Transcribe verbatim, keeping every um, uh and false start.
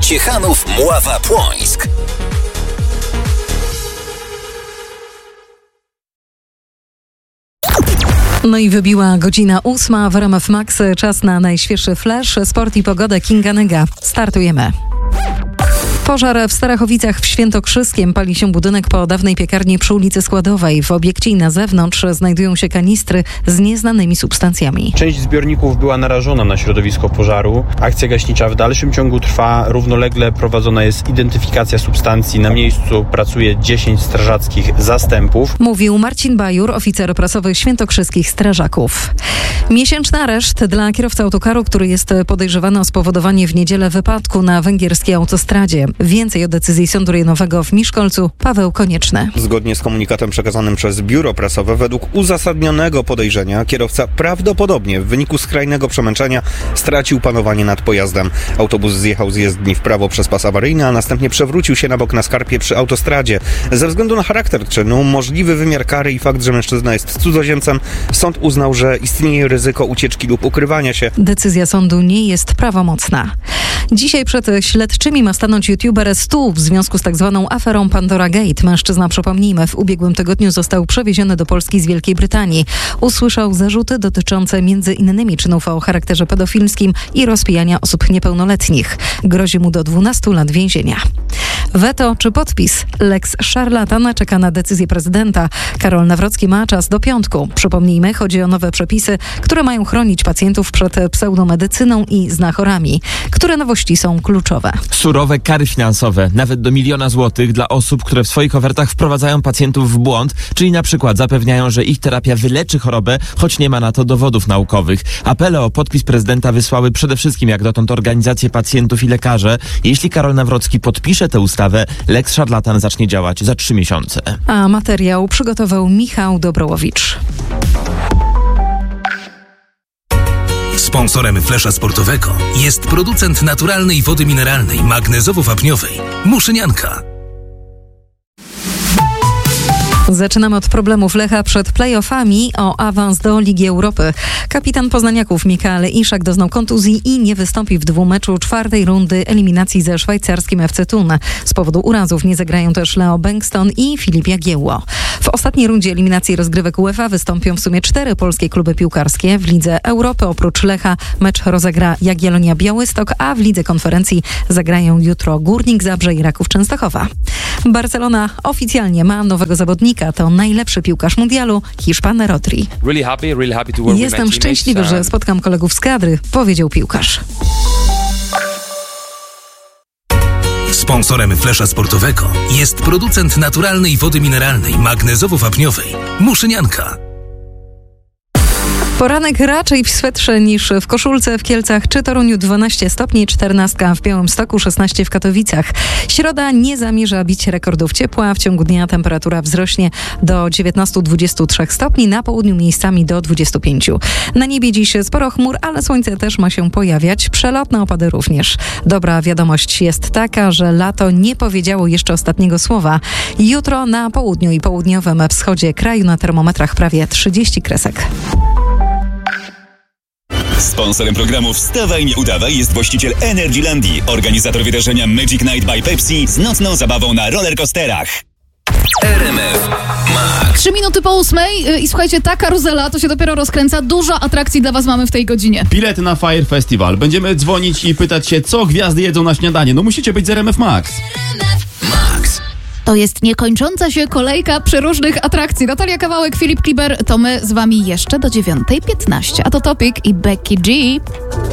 Ciechanów, Mława, Płońsk. No i wybiła godzina ósma w R M F Max. Czas na najświeższy flash, sport i pogodę. Kinga Nyga. Startujemy. Pożar w Starachowicach w Świętokrzyskiem. Pali się budynek po dawnej piekarni przy ulicy Składowej. W obiekcie i na zewnątrz znajdują się kanistry z nieznanymi substancjami. Część zbiorników była narażona na środowisko pożaru. Akcja gaśnicza w dalszym ciągu trwa. Równolegle prowadzona jest identyfikacja substancji. Na miejscu pracuje dziesięć strażackich zastępów. Mówił Marcin Bajur, oficer prasowy świętokrzyskich strażaków. Miesięczny areszt dla kierowcy autokaru, który jest podejrzewany o spowodowanie w niedzielę wypadku na węgierskiej autostradzie. Więcej o decyzji Sądu Rejonowego w Miszkolcu Paweł Konieczny. Zgodnie z komunikatem przekazanym przez biuro prasowe, według uzasadnionego podejrzenia kierowca prawdopodobnie w wyniku skrajnego przemęczenia stracił panowanie nad pojazdem. Autobus zjechał z jezdni w prawo przez pas awaryjny, a następnie przewrócił się na bok na skarpie przy autostradzie. Ze względu na charakter czynu, możliwy wymiar kary i fakt, że mężczyzna jest cudzoziemcem, sąd uznał, że istnieje ryzyko ucieczki lub ukrywania się. Decyzja sądu nie jest prawomocna. Dzisiaj przed śledczymi ma stanąć youtuber Stu w związku z tak zwaną aferą Pandora Gate. Mężczyzna, przypomnijmy, w ubiegłym tygodniu został przewieziony do Polski z Wielkiej Brytanii. Usłyszał zarzuty dotyczące między innymi czynów o charakterze pedofilskim i rozpijania osób niepełnoletnich. Grozi mu do dwunastu lat więzienia. Weto czy podpis? Lex Szarlatan czeka na decyzję prezydenta. Karol Nawrocki ma czas do piątku. Przypomnijmy, chodzi o nowe przepisy, które mają chronić pacjentów przed pseudomedycyną i znachorami. Które nowości są kluczowe? Surowe kary finansowe, nawet do miliona złotych dla osób, które w swoich ofertach wprowadzają pacjentów w błąd, czyli na przykład zapewniają, że ich terapia wyleczy chorobę, choć nie ma na to dowodów naukowych. Apele o podpis prezydenta wysłały przede wszystkim jak dotąd organizacje pacjentów i lekarze. Jeśli Karol Nawrocki podpisze tę ustawę, Lex Szarlatan zacznie działać za trzy miesiące. A materiał przygotował Michał Dobrołowicz. Sponsorem Flesza Sportowego jest producent naturalnej wody mineralnej magnezowo-wapniowej Muszynianka. Zaczynamy od problemów Lecha przed play-offami o awans do Ligi Europy. Kapitan poznaniaków Mikael Iszak doznał kontuzji i nie wystąpi w dwumeczu czwartej rundy eliminacji ze szwajcarskim F C Thun. Z powodu urazów nie zagrają też Leo Bengston i Filip Jagiełło. W ostatniej rundzie eliminacji rozgrywek UEFA wystąpią w sumie cztery polskie kluby piłkarskie. W Lidze Europy oprócz Lecha mecz rozegra Jagiellonia Białystok, a w Lidze Konferencji zagrają jutro Górnik Zabrze i Raków Częstochowa. Barcelona oficjalnie ma nowego zawodnika. To najlepszy piłkarz mundialu, Hiszpan Rodri. Really happy, really happy to work with Jestem my szczęśliwy, że spotkam kolegów z kadry, powiedział piłkarz. Sponsorem Flesza Sportowego jest producent naturalnej wody mineralnej magnezowo-wapniowej Muszynianka. Poranek raczej w swetrze niż w koszulce. W Kielcach czy Toruniu dwanaście stopni, czternaście w Białymstoku, szesnaście w Katowicach. Środa nie zamierza bić rekordów ciepła. W ciągu dnia temperatura wzrośnie do dziewiętnaście dwadzieścia trzy stopni, na południu miejscami do dwudziestu pięciu. Na niebie dziś sporo chmur, ale słońce też ma się pojawiać. Przelotne opady również. Dobra wiadomość jest taka, że lato nie powiedziało jeszcze ostatniego słowa. Jutro na południu i południowym wschodzie kraju na termometrach prawie trzydzieści kresek. Sponsorem programu Wstawaj, nie udawaj jest właściciel Energylandii, organizator wydarzenia Magic Night by Pepsi z nocną zabawą na rollercoasterach. R M F Max. Trzy minuty po ósmej i słuchajcie, ta karuzela to się dopiero rozkręca. Dużo atrakcji dla was mamy w tej godzinie. Bilety na Fire Festival. Będziemy dzwonić i pytać się, co gwiazdy jedzą na śniadanie. No musicie być z R M F Max. Max. To jest niekończąca się kolejka przeróżnych atrakcji. Natalia Kawałek, Filip Kliber, to my z wami jeszcze do dziewiątej piętnaście. A to Topic i Becky G.